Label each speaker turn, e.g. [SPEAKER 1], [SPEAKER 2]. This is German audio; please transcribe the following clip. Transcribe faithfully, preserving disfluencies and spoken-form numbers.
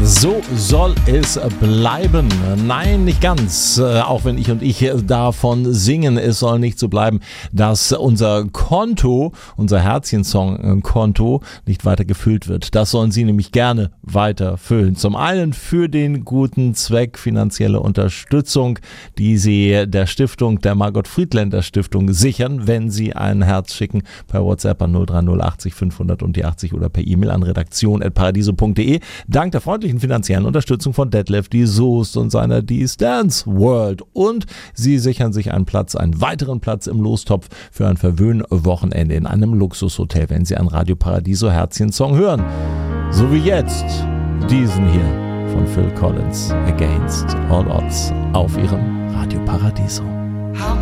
[SPEAKER 1] So soll es bleiben. Nein, nicht ganz. Auch wenn ich und ich davon singen, es soll nicht so bleiben, dass unser Konto, unser Herzchensong-Konto nicht weiter gefüllt wird. Das sollen Sie nämlich gerne weiter füllen. Zum einen für den guten Zweck finanzielle Unterstützung, die Sie der Stiftung, der Margot Friedländer Stiftung sichern, wenn Sie ein Herz schicken per WhatsApp an null drei null achtzig fünfhundert und die achtzig oder per E-Mail an redaktion at paradiso punkt de. Dank der freundlichen finanziellen Unterstützung von Detlef die Soest und seiner D's Dance World. Und Sie sichern sich einen Platz, einen weiteren Platz im Lostopf für ein Verwöhn-Wochenende in einem Luxushotel, wenn Sie ein Radio Paradiso Herzchen-Song hören. So wie jetzt diesen hier von Phil Collins, Against All Odds, auf Ihrem Radio Paradiso.